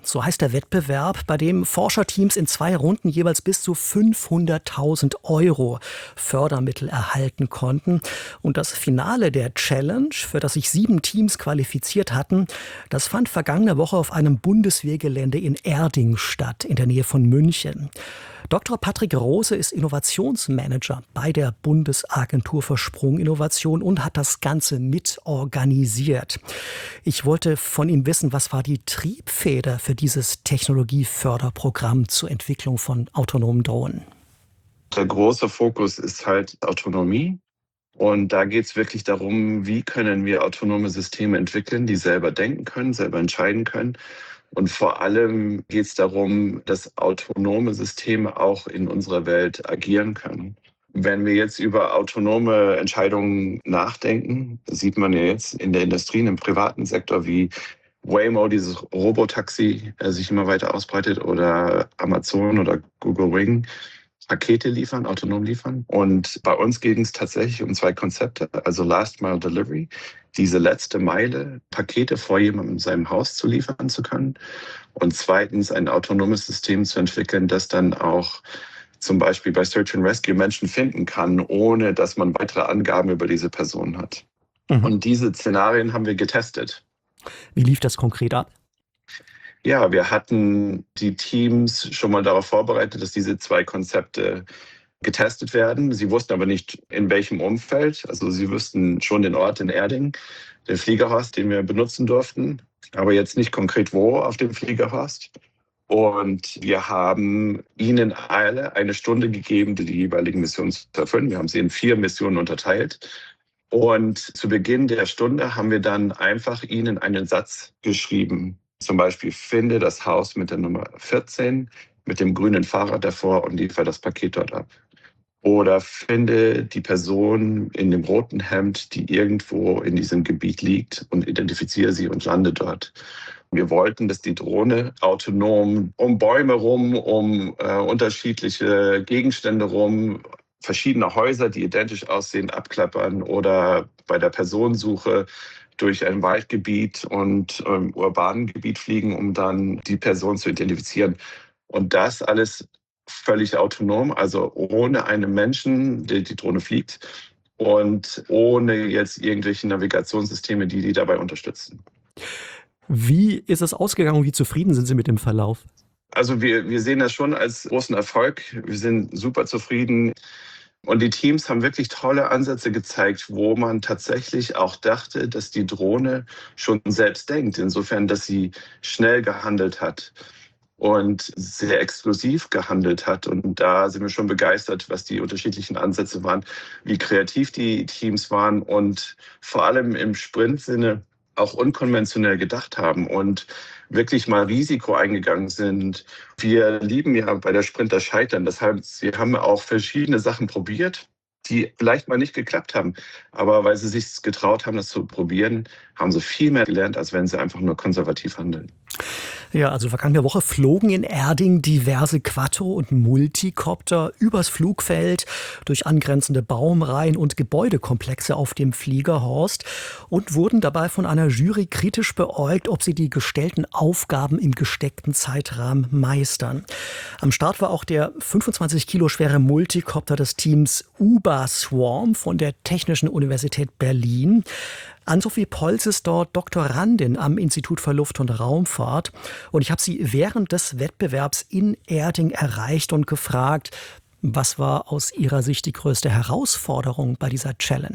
so heißt der Wettbewerb, bei dem Forscherteams in 2 Runden jeweils bis zu 500.000 € Fördermittel erhalten konnten. Und das Finale der Challenge, für das sich 7 Teams qualifiziert hatten, das fand vergangene Woche auf einem Bundeswehrgelände in Erding statt, in der Nähe von München. Dr. Patrick Rose ist Innovationsmanager bei der Bundesagentur für Sprunginnovation und hat das Ganze mitorganisiert. Ich wollte von ihm wissen, was war die Triebfeder für dieses Technologieförderprogramm zur Entwicklung von autonomen Drohnen? Der große Fokus ist halt Autonomie. Und da geht es wirklich darum, wie können wir autonome Systeme entwickeln, die selber denken können, selber entscheiden können. Und vor allem geht es darum, dass autonome Systeme auch in unserer Welt agieren können. Wenn wir jetzt über autonome Entscheidungen nachdenken, sieht man ja jetzt in der Industrie, im privaten Sektor, wie Waymo, dieses Robotaxi, sich immer weiter ausbreitet, oder Amazon oder Google Wing Pakete liefern, autonom liefern. Und bei uns ging es tatsächlich um 2 Konzepte, also Last Mile Delivery, diese letzte Meile, Pakete vor jemandem in seinem Haus zu liefern zu können. Und zweitens ein autonomes System zu entwickeln, das dann auch zum Beispiel bei Search and Rescue Menschen finden kann, ohne dass man weitere Angaben über diese Person hat. Und diese Szenarien haben wir getestet. Wie lief das konkret ab? Ja, wir hatten die Teams schon mal darauf vorbereitet, dass diese 2 Konzepte getestet werden. Sie wussten aber nicht, in welchem Umfeld. Also sie wussten schon den Ort in Erding, den Fliegerhorst, den wir benutzen durften, aber jetzt nicht konkret wo auf dem Fliegerhorst. Und wir haben ihnen alle eine Stunde gegeben, die jeweiligen Missionen zu erfüllen. Wir haben sie in 4 Missionen unterteilt. Und zu Beginn der Stunde haben wir dann einfach ihnen einen Satz geschrieben. Zum Beispiel, finde das Haus mit der Nummer 14 mit dem grünen Fahrrad davor und liefere das Paket dort ab. Oder finde die Person in dem roten Hemd, die irgendwo in diesem Gebiet liegt, und identifiziere sie und lande dort. Wir wollten, dass die Drohne autonom um Bäume rum, um unterschiedliche Gegenstände rum, verschiedene Häuser, die identisch aussehen, abklappern, oder bei der Personensuche durch ein Waldgebiet und urbanen Gebiet fliegen, um dann die Person zu identifizieren. Und das alles völlig autonom, also ohne einen Menschen, der die Drohne fliegt, und ohne jetzt irgendwelche Navigationssysteme, die dabei unterstützen. Wie ist es ausgegangen und wie zufrieden sind Sie mit dem Verlauf? Also wir sehen das schon als großen Erfolg. Wir sind super zufrieden. Und die Teams haben wirklich tolle Ansätze gezeigt, wo man tatsächlich auch dachte, dass die Drohne schon selbst denkt, insofern, dass sie schnell gehandelt hat und sehr exklusiv gehandelt hat. Und da sind wir schon begeistert, was die unterschiedlichen Ansätze waren, wie kreativ die Teams waren und vor allem im Sprint-Sinne auch unkonventionell gedacht haben und wirklich mal Risiko eingegangen sind. Wir lieben ja bei der Sprint das Scheitern. Das heißt, sie haben auch verschiedene Sachen probiert, die vielleicht mal nicht geklappt haben. Aber weil sie sich getraut haben, das zu probieren, haben sie viel mehr gelernt, als wenn sie einfach nur konservativ handeln. Ja, also vergangene Woche flogen in Erding diverse Quattro- und Multicopter übers Flugfeld, durch angrenzende Baumreihen und Gebäudekomplexe auf dem Fliegerhorst und wurden dabei von einer Jury kritisch beäugt, ob sie die gestellten Aufgaben im gesteckten Zeitrahmen meistern. Am Start war auch der 25 Kilo schwere Multicopter des Teams UBA Swarm von der Technischen Universität Berlin. Ann-Sophie Polz ist dort Doktorandin am Institut für Luft- und Raumfahrt. Und ich habe sie während des Wettbewerbs in Erding erreicht und gefragt, was war aus ihrer Sicht die größte Herausforderung bei dieser Challenge?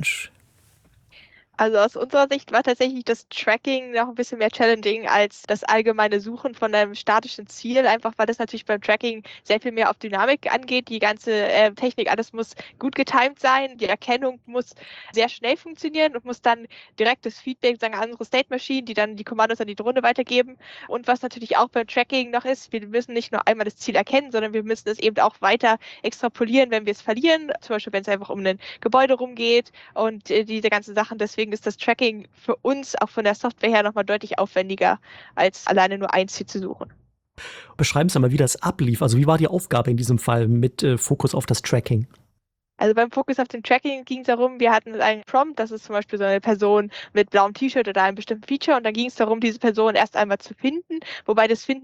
Also aus unserer Sicht war tatsächlich das Tracking noch ein bisschen mehr challenging als das allgemeine Suchen von einem statischen Ziel, einfach weil das natürlich beim Tracking sehr viel mehr auf Dynamik angeht. Die ganze Technik, alles muss gut getimed sein, die Erkennung muss sehr schnell funktionieren und muss dann direktes Feedback sagen an unsere State Machine, die dann die Kommandos an die Drohne weitergeben. Und was natürlich auch beim Tracking noch ist, wir müssen nicht nur einmal das Ziel erkennen, sondern wir müssen es eben auch weiter extrapolieren, wenn wir es verlieren, zum Beispiel wenn es einfach um ein Gebäude rumgeht und diese ganzen Sachen. Deswegen ist das Tracking für uns auch von der Software her nochmal deutlich aufwendiger, als alleine nur ein Ziel zu suchen. Beschreiben Sie mal, wie das ablief. Also wie war die Aufgabe in diesem Fall mit Fokus auf das Tracking? Also beim Fokus auf den Tracking ging es darum, wir hatten einen Prompt, das ist zum Beispiel so eine Person mit blauem T-Shirt oder einem bestimmten Feature, und dann ging es darum, diese Person erst einmal zu finden, wobei das Finden